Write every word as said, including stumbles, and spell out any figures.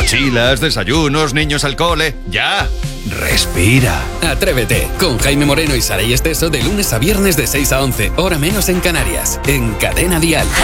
Mochilas, desayunos, niños al cole. ¡Ya! Respira. Atrévete, con Jaime Moreno y Saray Esteso de lunes a viernes de seis a once, hora menos en Canarias, en Cadena Dial.